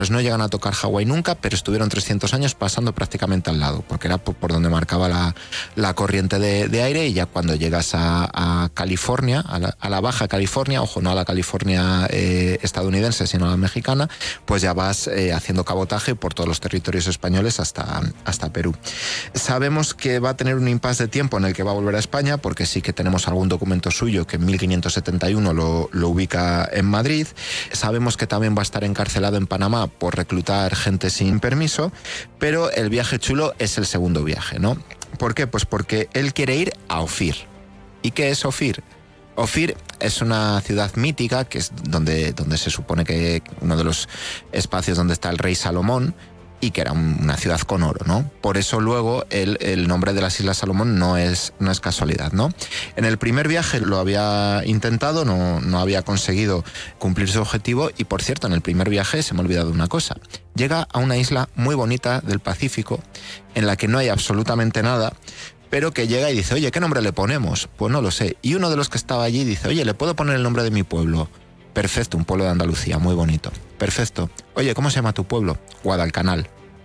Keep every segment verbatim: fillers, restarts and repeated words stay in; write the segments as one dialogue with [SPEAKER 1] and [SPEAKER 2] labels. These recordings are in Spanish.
[SPEAKER 1] Pues no llegan a tocar Hawái nunca, pero estuvieron trescientos años pasando prácticamente al lado, porque era por, por donde marcaba la, la corriente de, de aire, y ya cuando llegas a, a California, a la, a la Baja California, ojo, no a la California eh, estadounidense, sino a la mexicana, pues ya vas eh, haciendo cabotaje por todos los territorios españoles hasta, hasta Perú. Sabemos que va a tener un impasse de tiempo en el que va a volver a España, porque sí que tenemos algún documento suyo que en mil quinientos setenta y uno lo, lo ubica en Madrid. Sabemos que también va a estar encarcelado en Panamá por reclutar gente sin permiso, pero el viaje chulo es el segundo viaje, ¿no? ¿Por qué? Pues porque él quiere ir a Ofir. ¿Y qué es Ofir? Ofir es una ciudad mítica, que es donde, donde se supone que uno de los espacios donde está el rey Salomón, y que era una ciudad con oro, ¿no? Por eso luego el, el nombre de las Islas Salomón no es, no es casualidad, ¿no? En el primer viaje lo había intentado, no, no había conseguido cumplir su objetivo, y por cierto, en el primer viaje se me ha olvidado una cosa. Llega a una isla muy bonita del Pacífico, en la que no hay absolutamente nada, pero que llega y dice, oye, ¿qué nombre le ponemos? Pues no lo sé. Y uno de los que estaba allí dice, oye, ¿le puedo poner el nombre de mi pueblo? Perfecto, un pueblo de Andalucía, muy bonito. Perfecto. Oye, ¿cómo se llama tu pueblo? Guadalcanal.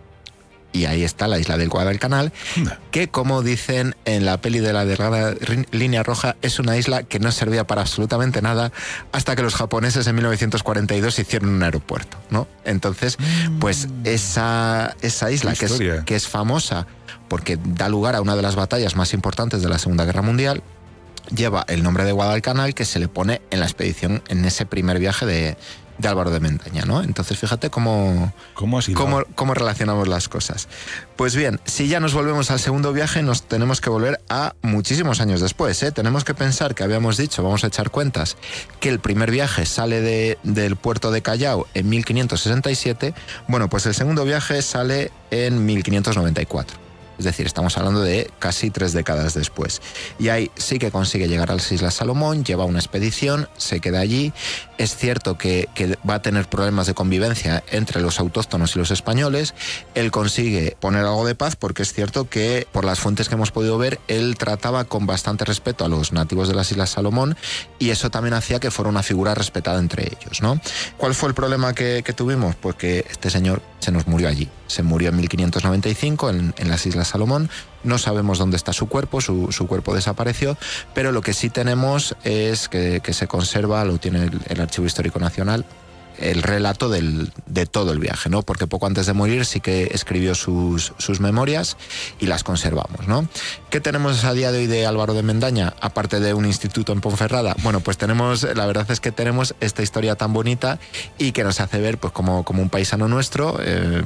[SPEAKER 1] Y ahí está la isla del Guadalcanal, que, como dicen en la peli de la delgada línea roja, es una isla que no servía para absolutamente nada hasta que los japoneses en mil novecientos cuarenta y dos hicieron un aeropuerto, ¿no? Entonces, pues esa, esa isla que es, que es famosa porque da lugar a una de las batallas más importantes de la Segunda Guerra Mundial, lleva el nombre de Guadalcanal, que se le pone en la expedición, en ese primer viaje de, de Álvaro de Mendaña, ¿no? Entonces fíjate cómo,
[SPEAKER 2] ¿Cómo,
[SPEAKER 1] cómo, cómo relacionamos las cosas. Pues bien, si ya nos volvemos al segundo viaje, nos tenemos que volver a muchísimos años después, ¿eh? Tenemos que pensar que habíamos dicho, vamos a echar cuentas, que el primer viaje sale de, del puerto de Callao en mil quinientos sesenta y siete. Bueno, pues el segundo viaje sale en mil quinientos noventa y cuatro. Es decir, estamos hablando de casi tres décadas después. Y ahí sí que consigue llegar a las Islas Salomón, lleva una expedición, se queda allí. Es cierto que, que va a tener problemas de convivencia entre los autóctonos y los españoles. Él consigue poner algo de paz, porque es cierto que, por las fuentes que hemos podido ver, él trataba con bastante respeto a los nativos de las Islas Salomón, y eso también hacía que fuera una figura respetada entre ellos, ¿no? ¿Cuál fue el problema que, que tuvimos? Pues que este señor se nos murió allí. Se murió en mil quinientos noventa y cinco en, en las Islas Salomón. No sabemos dónde está su cuerpo, su, su cuerpo desapareció, pero lo que sí tenemos es que, que se conserva, lo tiene el, el Archivo Histórico Nacional, el relato del, de todo el viaje, ¿no? Porque poco antes de morir sí que escribió sus, sus memorias y las conservamos, ¿no? ¿Qué tenemos a día de hoy de Álvaro de Mendaña? Aparte de un instituto en Ponferrada, bueno, pues tenemos, la verdad es que tenemos esta historia tan bonita y que nos hace ver, pues, como, como un paisano nuestro eh,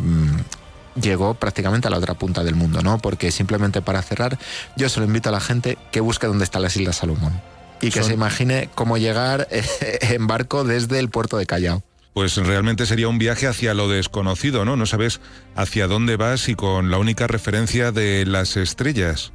[SPEAKER 1] llegó prácticamente a la otra punta del mundo, ¿no? Porque, simplemente para cerrar, yo solo invito a la gente que busque dónde están las Islas Salomón y que Son... se imagine cómo llegar eh, en barco desde el puerto de Callao.
[SPEAKER 2] Pues realmente sería un viaje hacia lo desconocido, ¿no? No sabes hacia dónde vas, y con la única referencia de las estrellas.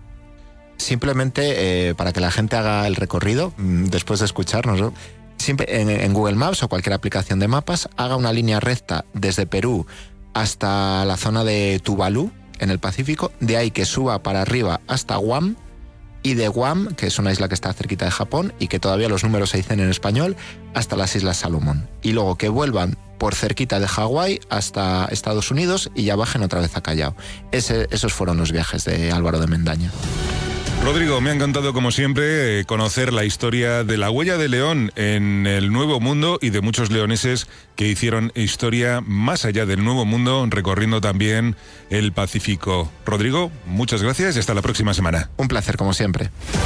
[SPEAKER 1] Simplemente eh, para que la gente haga el recorrido, después de escucharnos, ¿no? Siempre en, en Google Maps o cualquier aplicación de mapas, haga una línea recta desde Perú hasta la zona de Tuvalu, en el Pacífico, de ahí que suba para arriba hasta Guam, y de Guam, que es una isla que está cerquita de Japón y que todavía los números se dicen en español, hasta las Islas Salomón. Y luego que vuelvan por cerquita de Hawái hasta Estados Unidos y ya bajen otra vez a Callao. Ese, esos fueron los viajes de Álvaro de Mendaña.
[SPEAKER 2] Rodrigo, me ha encantado, como siempre, conocer la historia de la huella de león en el Nuevo Mundo y de muchos leoneses que hicieron historia más allá del Nuevo Mundo, recorriendo también el Pacífico. Rodrigo, muchas gracias y hasta la próxima semana.
[SPEAKER 1] Un placer, como siempre.